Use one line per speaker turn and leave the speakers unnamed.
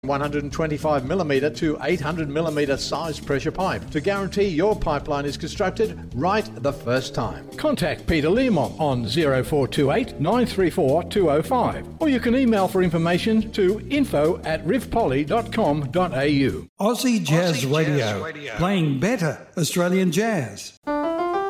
125mm to 800mm size pressure pipe to guarantee your pipeline is constructed right the first time. Contact Peter Learmont on 0428 934 205 or you can email for information to info@rivpoly.com.au.
Aussie Jazz Radio, playing better Australian jazz.